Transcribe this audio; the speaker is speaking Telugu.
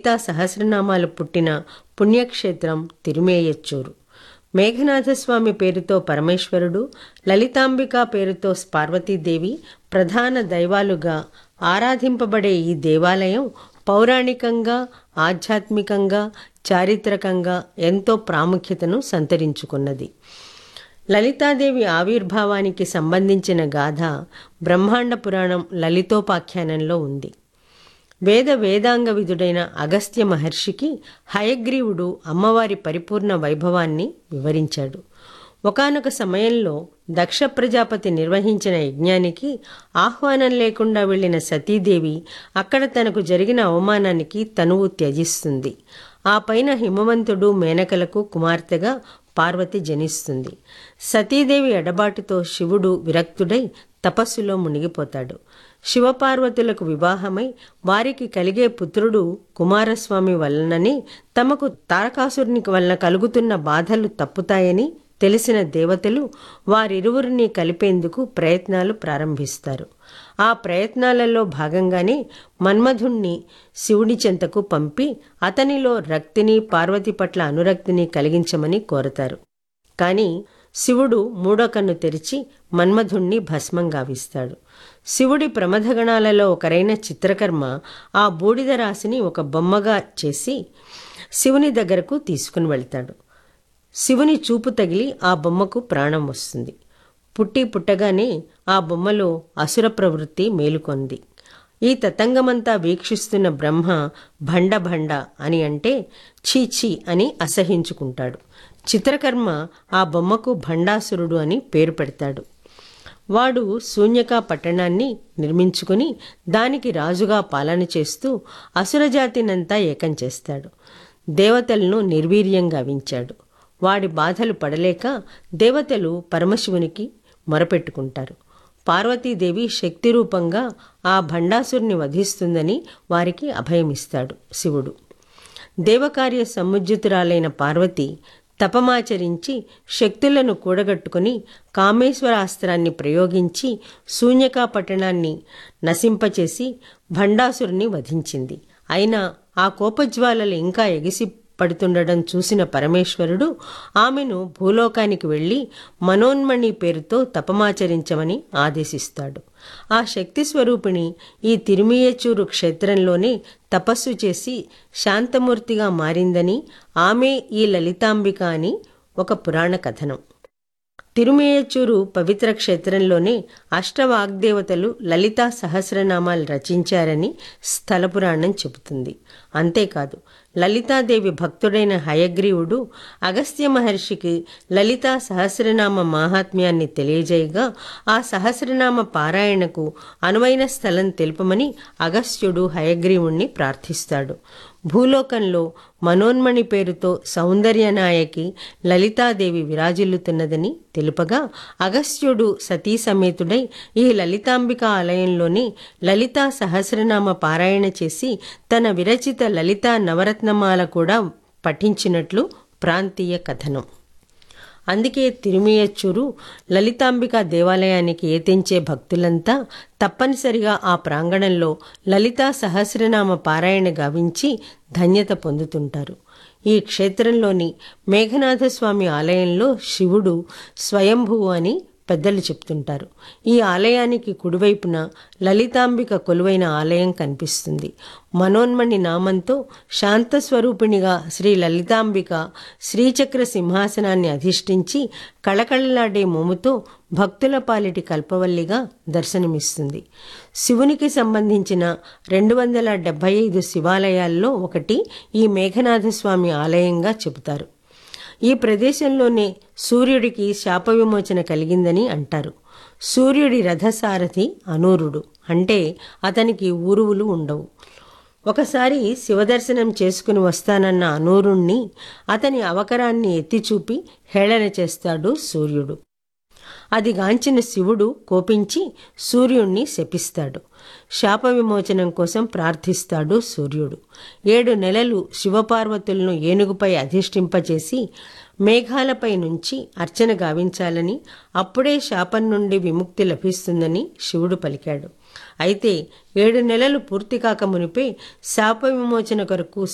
లలితా సహస్రనామాలు పుట్టిన పుణ్యక్షేత్రం తిరుమేయచ్చూరు. మేఘనాథస్వామి పేరుతో పరమేశ్వరుడు, లలితాంబిక పేరుతో పార్వతీదేవి ప్రధాన దైవాలుగా ఆరాధింపబడే ఈ దేవాలయం పౌరాణికంగా, ఆధ్యాత్మికంగా, చారిత్రకంగా ఎంతో ప్రాముఖ్యతను సంతరించుకున్నది. లలితాదేవి ఆవిర్భావానికి సంబంధించిన గాథ బ్రహ్మాండ పురాణం లలితోపాఖ్యానంలో ఉంది. వేదాంగ విధుడైన అగస్త్య మహర్షికి హయగ్రీవుడు అమ్మవారి పరిపూర్ణ వైభవాన్ని వివరించాడు. ఒకానొక సమయంలో దక్ష ప్రజాపతి నిర్వహించిన యజ్ఞానికి ఆహ్వానం లేకుండా వెళ్లిన సతీదేవి అక్కడ తనకు జరిగిన అవమానానికి తనువు త్యజిస్తుంది. ఆ పైన హిమవంతుడు మేనకలకు కుమార్తెగా పార్వతి జనిస్తుంది. సతీదేవి ఎడబాటుతో శివుడు విరక్తుడై తపస్సులో మునిగిపోతాడు. శివపార్వతులకు వివాహమై వారికి కలిగే పుత్రుడు కుమారస్వామి వలననే తమకు తారకాసురుని వలన కలుగుతున్న బాధలు తప్పుతాయని తెలిసిన దేవతలు వారిరువురిని కలిపేందుకు ప్రయత్నాలు ప్రారంభిస్తారు. ఆ ప్రయత్నాలలో భాగంగానే మన్మధుణ్ణి శివుడి చెంతకు పంపి అతనిలో రక్తిని, పార్వతి పట్ల అనురక్తిని కలిగించమని కోరతారు. కాని శివుడు మూడో కన్ను తెరిచి మన్మధుణ్ణి భస్మం గావిస్తాడు. శివుడి ప్రమథగణాలలో ఒకరైన చిత్రకర్మ ఆ బూడిద రాశిని ఒక బొమ్మగా చేసి శివుని దగ్గరకు తీసుకుని వెళ్తాడు. శివుని చూపు తగిలి ఆ బొమ్మకు ప్రాణం వస్తుంది. పుట్టగానే ఆ బొమ్మలో అసుర ప్రవృత్తి మేలుకొంది. ఈ తతంగమంతా వీక్షిస్తున్న బ్రహ్మ భండ అని అంటే ఛీఛీ అని అసహించుకుంటాడు. చిత్రకర్మ ఆ బొమ్మకు భండాసురుడు అని పేరు పెడతాడు. వాడు శూన్యకా పట్టణాన్ని నిర్మించుకుని దానికి రాజుగా పాలన చేస్తూ అసురజాతినంతా ఏకం చేస్తాడు. దేవతలను నిర్వీర్యం గావించాడు. వాడి బాధలు పడలేక దేవతలు పరమశివునికి మొరపెట్టుకుంటారు. పార్వతీదేవి శక్తి రూపంగా ఆ భండాసురుని వధిస్తుందని వారికి అభయమిస్తాడు శివుడు. దేవకార్య సముజ్జితురాలైన పార్వతి తపమాచరించి శక్తులను కూడగట్టుకుని కామేశ్వరాస్త్రాన్ని ప్రయోగించి శూన్యకా పట్టణాన్ని నశింపచేసి భండాసురుని వధించింది. అయినా ఆ కోపజ్వాలలు ఇంకా ఎగిసి పడుతుండడం చూసిన పరమేశ్వరుడు ఆమెను భూలోకానికి వెళ్లి మనోన్మణి పేరుతో తపమాచరించమని ఆదేశిస్తాడు. ఆ శక్తి స్వరూపిణి ఈ తిరుమేయచ్చూరు క్షేత్రంలోనే తపస్సు చేసి శాంతమూర్తిగా మారిందని, ఆమె ఈ లలితాంబిక అని ఒక పురాణ కథనం. తిరుమేయచ్చూరు పవిత్ర క్షేత్రంలోనే అష్టవాగ్దేవతలు లలితా సహస్రనామాలు రచించారని స్థల పురాణం చెబుతుంది. అంతేకాదు, లలితాదేవి భక్తుడైన హయగ్రీవుడు అగస్త్య మహర్షికి లలితా సహస్రనామ మాహాత్మ్యాన్ని తెలియజేయగా ఆ సహస్రనామ పారాయణకు అనువైన స్థలం తెలుపమని అగస్త్యుడు హయగ్రీవుణ్ణి ప్రార్థిస్తాడు. భూలోకంలో మనోన్మణి పేరుతో సౌందర్యనాయకి లలితాదేవి విరాజిల్లుతున్నదని తెలుపగా అగస్త్యుడు సతీ సమేతుడై ఈ లలితాంబిక ఆలయంలోనే లలితా సహస్రనామ పారాయణ చేసి తన విరచిత లలితా నవరత్నమాల కూడా పఠించినట్లు ప్రాంతీయ కథనం. అందుకే తిరుమేయచ్చూరు లలితాంబిక దేవాలయానికి ఏతించే భక్తులంతా తప్పనిసరిగా ఆ ప్రాంగణంలో లలితా సహస్రనామ పారాయణ గావించి ధన్యత పొందుతుంటారు. ఈ క్షేత్రంలోని మేఘనాథస్వామి ఆలయంలో శివుడు స్వయంభువు అని పెద్దలు చెప్తుంటారు. ఈ ఆలయానికి కుడివైపున లలితాంబిక కొలువైన ఆలయం కనిపిస్తుంది. మనోన్మణి నామంతో శాంతస్వరూపిణిగా శ్రీ లలితాంబిక శ్రీచక్ర సింహాసనాన్ని అధిష్ఠించి కళకళలాడే మోముతో భక్తుల పాలిటి కల్పవల్లిగా దర్శనమిస్తుంది. శివునికి సంబంధించిన 275 శివాలయాల్లో ఒకటి ఈ మేఘనాథస్వామి ఆలయంగా చెబుతారు. ఈ ప్రదేశంలోనే సూర్యుడికి శాప విమోచన కలిగిందని అంటారు. సూర్యుడి రథసారథి అనూరుడు, అంటే అతనికి ఊరువులు ఉండవు. ఒకసారి శివదర్శనం చేసుకుని వస్తానన్న అనూరుణ్ణి, అతని అవకరాన్ని ఎత్తిచూపి హేళన చేస్తాడు సూర్యుడు. అది గాంచిన శివుడు కోపించి సూర్యుణ్ణి శపిస్తాడు. శాప విమోచనం కోసం ప్రార్థిస్తాడు సూర్యుడు. 7 నెలలు శివపార్వతులను ఏనుగుపై అధిష్ఠింపచేసి మేఘాలపై నుంచి అర్చన గావించాలని, అప్పుడే శాపం నుండి విముక్తి లభిస్తుందని శివుడు పలికాడు. అయితే 7 నెలలు పూర్తి కాక మునిపే శాప విమోచన కొరకు